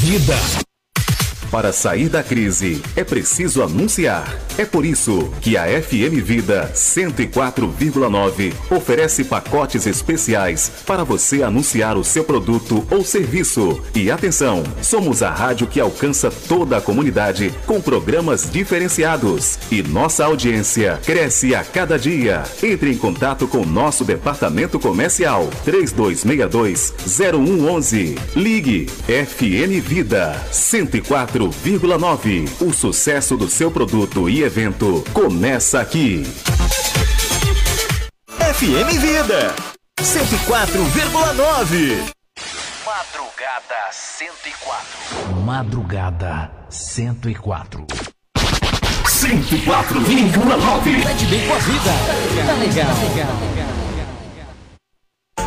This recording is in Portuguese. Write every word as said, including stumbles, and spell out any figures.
Vida. Para sair da crise, é preciso anunciar. É por isso que a F M Vida cento e quatro vírgula nove oferece pacotes especiais para você anunciar o seu produto ou serviço. E atenção, somos a rádio que alcança toda a comunidade com programas diferenciados. E nossa audiência cresce a cada dia. Entre em contato com nosso departamento comercial três dois seis dois, zero um um um. Ligue F M Vida cento e quatro vírgula nove. O sucesso do seu produto e evento começa aqui. F M Vida cento e quatro vírgula nove. Madrugada cento e quatro. Madrugada cento e quatro. cento e quatro vírgula nove. Tá de bem com a vida. Tá legal. Tá legal.